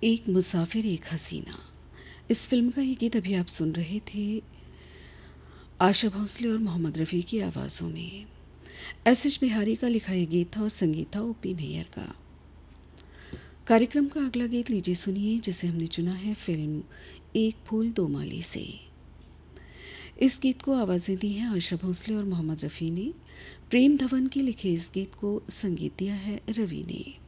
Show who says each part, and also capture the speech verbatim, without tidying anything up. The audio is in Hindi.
Speaker 1: एक मुसाफिर एक हसीना। इस फिल्म का ये गीत अभी आप सुन रहे थे आशा भोसले और मोहम्मद रफ़ी की आवाज़ों में। एस एच बिहारी का लिखा ये गीत था और संगीत था ओ पी नैयर का। कार्यक्रम का अगला गीत लीजिए सुनिए, जिसे हमने चुना है फिल्म एक फूल दो माली से। इस गीत को आवाज़ें दी हैं आशा भोसले और मोहम्मद रफ़ी ने। प्रेम धवन के लिखे इस गीत को संगीत दिया है रवि ने।